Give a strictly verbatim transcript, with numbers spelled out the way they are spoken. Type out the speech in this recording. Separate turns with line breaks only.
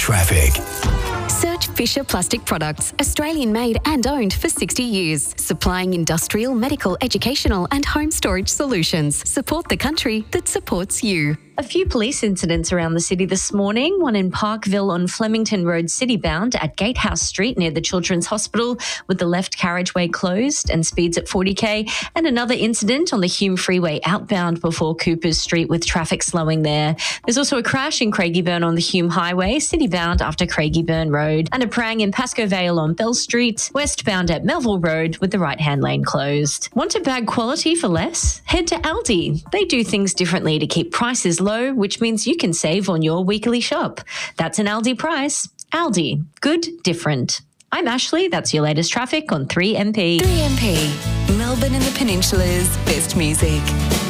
traffic.
Search Fisher Plastic Products, Australian made and owned for sixty years, supplying industrial, medical, educational and home storage solutions. Support the country that supports you.
A few police incidents around the city this morning, one in Parkville on Flemington Road citybound at Gatehouse Street near the Children's Hospital with the left carriageway closed and speeds at forty k, and another incident on the Hume Freeway outbound before Coopers Street with traffic slowing there. There's also a crash in Craigieburn on the Hume Highway, citybound after Craigieburn Road, and a prang in Pascoe Vale on Bell Street, westbound at Melville Road with the right-hand lane closed. Want a bag quality for less? Head to Aldi. They do things differently to keep prices low, which means you can save on your weekly shop. That's an Aldi price. Aldi. Good, different. I'm Ashley. That's your latest traffic on three M P.
three M P. Melbourne and the Peninsula's best music.